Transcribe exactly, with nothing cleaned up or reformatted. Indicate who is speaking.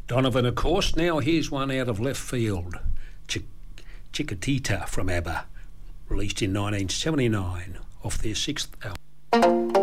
Speaker 1: Donovan, of course. Now here's one out of left field. Ch- Chiquitita from ABBA, released in nineteen seventy-nine off their sixth album.